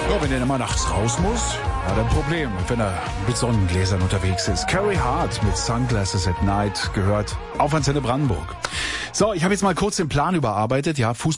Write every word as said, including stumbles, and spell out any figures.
Ja, wenn er immer nachts raus muss, hat er ein Problem, wenn er mit Sonnengläsern unterwegs ist. Carrie Hart mit Sunglasses at Night gehört auf Antenne Brandenburg. So, ich habe jetzt mal kurz den Plan überarbeitet. Ja, Fußball